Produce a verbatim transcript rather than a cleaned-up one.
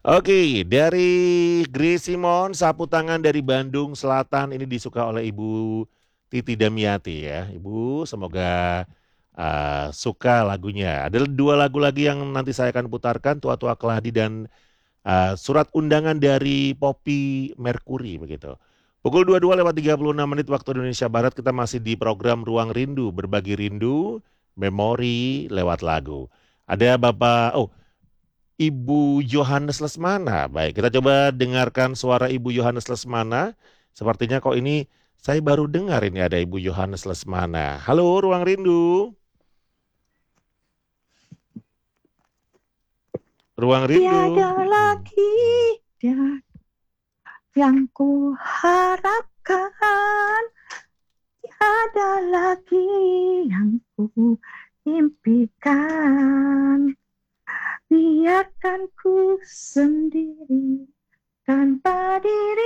Oke, dari Grace Simon, sapu tangan dari Bandung Selatan ini disuka oleh Ibu Titi Damiati ya. Ibu, semoga uh, suka lagunya. Ada dua lagu lagi yang nanti saya akan putarkan, Tua Tua Keladi dan uh, Surat Undangan dari Poppy Mercury begitu. Pukul dua puluh dua lewat tiga puluh enam menit waktu Indonesia Barat, kita masih di program Ruang Rindu, berbagi rindu, memori lewat lagu. Ada Bapak, oh Ibu Yohanes Lesmana. Baik, kita coba dengarkan suara Ibu Yohanes Lesmana. Sepertinya kok ini saya baru dengar ini ada Ibu Yohanes Lesmana. Halo, Ruang Rindu. Ruang Rindu. Tiada lagi dia yang ku harapkan, tiada lagi yang ku impikan. Biarkan ku sendiri tanpa dirimu,